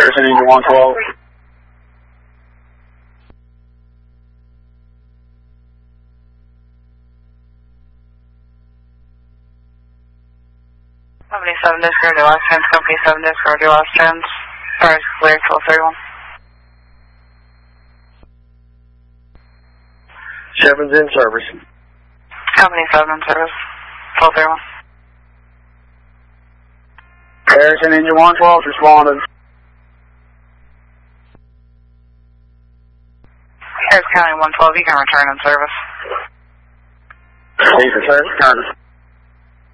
Harrison Angel 112. Company 7 Discord, do last chance. Company 7 Discord, do last chance. Sorry, clear, 1231. 7's in service. Company 7 in service, 1231. Harrison Angel 112 responded. Harris County 112, you can return in service. Chief of Service, returning.